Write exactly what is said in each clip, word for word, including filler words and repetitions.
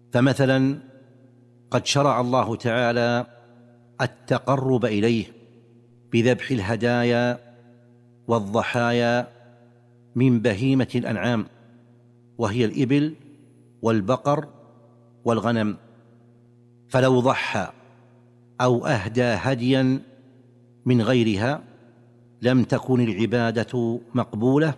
فمثلا قد شرع الله تعالى التقرب إليه بذبح الهدايا والضحايا من بهيمة الأنعام، وهي الإبل والبقر والغنم، فلو ضحى أو أهدى هديا من غيرها لم تكن العبادة مقبولة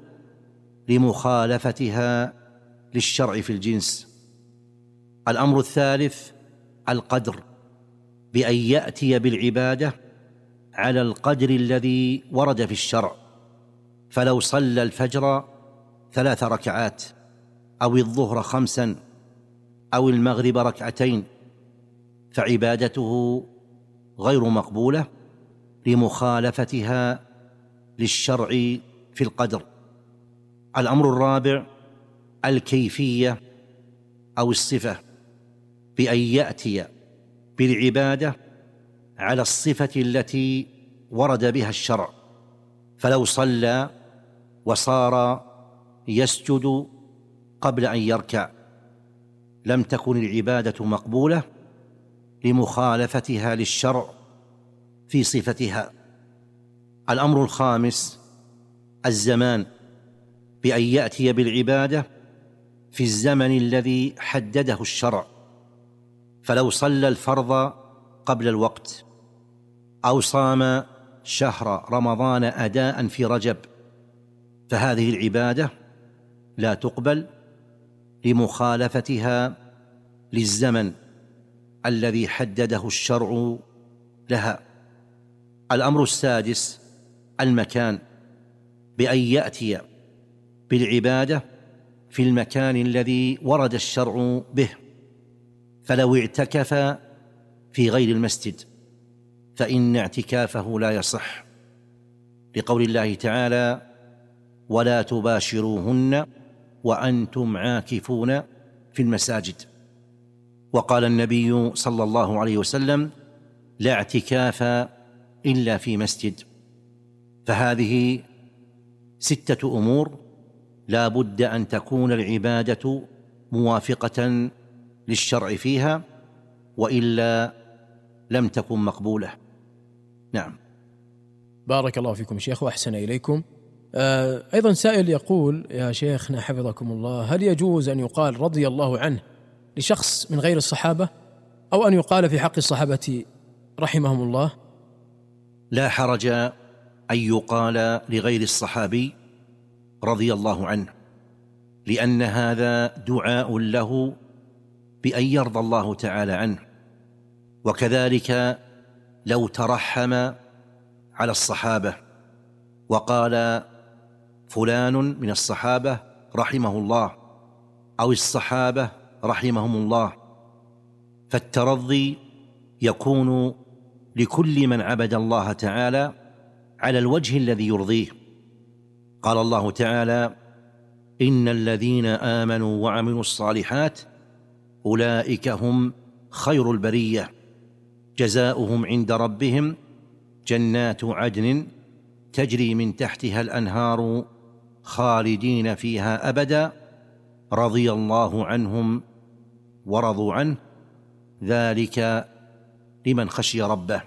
لمخالفتها للشرع في الجنس. الأمر الثالث القدر، بأن يأتي بالعبادة على القدر الذي ورد في الشرع، فلو صلى الفجر ثلاث ركعات أو الظهر خمسا أو المغرب ركعتين فعبادته غير مقبولة لمخالفتها للشرع في القدر. الأمر الرابع الكيفية أو الصفة، بأن يأتي بالعبادة على الصفة التي ورد بها الشرع، فلو صلى وصار يسجد قبل أن يركع لم تكن العبادة مقبولة لمخالفتها للشرع في صفتها. الأمر الخامس الزمان، بأن يأتي بالعبادة في الزمن الذي حدده الشرع، فلو صلى الفرض قبل الوقت أو صام شهر رمضان أداء في رجب فهذه العبادة لا تقبل لمخالفتها للزمن الذي حدده الشرع لها. الأمر السادس المكان، بأن يأتي بالعبادة في المكان الذي ورد الشرع به، فلو اعتكف في غير المسجد فإن اعتكافه لا يصح، لقول الله تعالى ولا تباشروهن وأنتم عاكفون في المساجد. وقال النبي صلى الله عليه وسلم لا اعتكاف إلا في مسجد. فهذه ستة أمور لا بد أن تكون العبادة موافقة للشرع فيها، وإلا لم تكن مقبولة. نعم. بارك الله فيكم شيخ وأحسن إليكم. آه أيضا سائل يقول يا شيخنا حفظكم الله، هل يجوز أن يقال رضي الله عنه لشخص من غير الصحابة، أو أن يقال في حق الصحابة رحمهم الله؟ لا حرج أن يقال لغير الصحابي رضي الله عنه، لأن هذا دعاء له بأن يرضى الله تعالى عنه. وكذلك لو ترحم على الصحابة وقال فلان من الصحابة رحمه الله أو الصحابة رحمهم الله، فالترضي يكون لكل من عبد الله تعالى على الوجه الذي يرضيه. قال الله تعالى إن الذين آمنوا وعملوا الصالحات أولئك هم خير البرية جزاؤهم عند ربهم جنات عدن تجري من تحتها الأنهار خالدين فيها أبدا رضي الله عنهم ورضوا عنه ذلك لمن خشي ربه.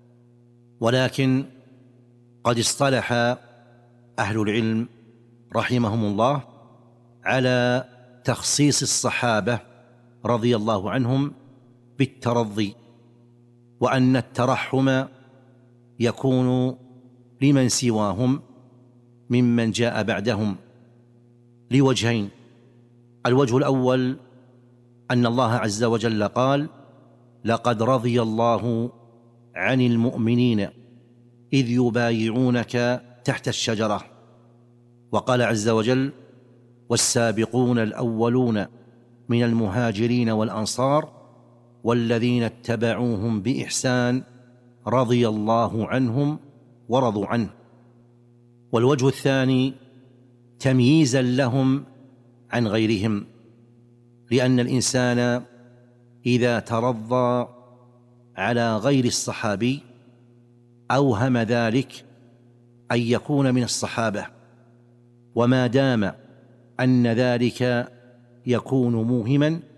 ولكن قد اصطلح أهل العلم رحمهم الله على تخصيص الصحابة رضي الله عنهم بالترضي، وأن الترحم يكون لمن سواهم ممن جاء بعدهم لوجهين. الوجه الأول أن الله عز وجل قال لقد رضي الله عن المؤمنين إذ يبايعونك تحت الشجرة، وقال عز وجل والسابقون الأولون من المهاجرين والأنصار والذين اتبعوهم بإحسان رضي الله عنهم ورضوا عنه. والوجه الثاني تمييزا لهم عن غيرهم، لأن الإنسان إذا ترضى على غير الصحابي أوهم ذلك أن يكون من الصحابة، وما دام أن ذلك يكون موهما